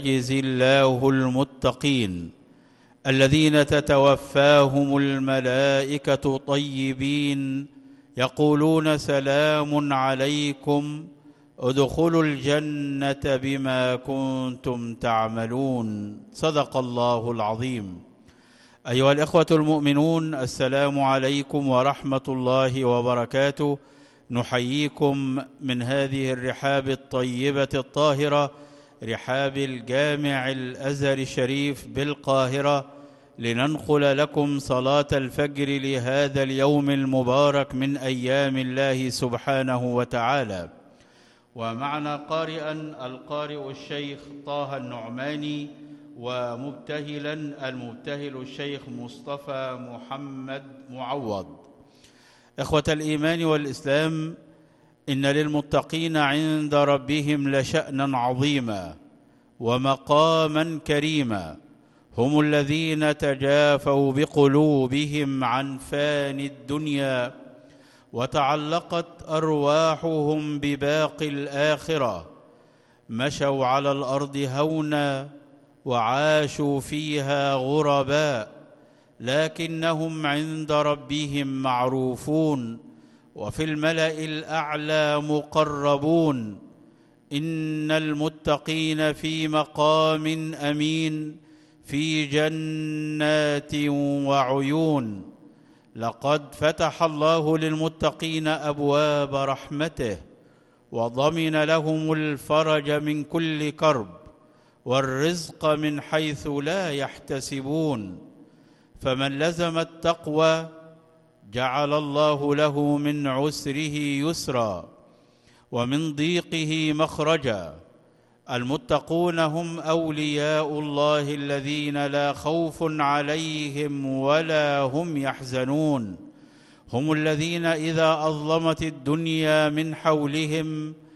يجزي الله المتقين الذين تتوفاهم الملائكة طيبين يقولون سلام عليكم ادخلوا الجنة بما كنتم تعملون. صدق الله العظيم. أيها الإخوة المؤمنون، السلام عليكم ورحمة الله وبركاته. نحييكم من هذه الرحاب الطيبة الطاهرة، رحاب الجامع الأزهر الشريف بالقاهرة، لننقل لكم صلاة الفجر لهذا اليوم المبارك من أيام الله سبحانه وتعالى. ومعنا قارئا القارئ الشيخ طه النعماني، ومبتهلا المبتهل الشيخ مصطفى محمد معوض. إخوة الإيمان والإسلام، إن للمتقين عند ربهم لشأنا عظيما ومقاما كريما، هم الذين تجافوا بقلوبهم عن فاني الدنيا وتعلقت أرواحهم بباقي الآخرة، مشوا على الأرض هونا وعاشوا فيها غرباء، لكنهم عند ربهم معروفون وفي الملأ الأعلى مقربون. إن المتقين في مقام أمين في جنات وعيون. لقد فتح الله للمتقين أبواب رحمته وضمن لهم الفرج من كل كرب والرزق من حيث لا يحتسبون. فمن لزم التقوى جعل الله له من عسره يسرا ومن ضيقه مخرجا. المتقون هم أولياء الله الذين لا خوف عليهم ولا هم يحزنون. هم الذين إذا أظلمت الدنيا من حولهم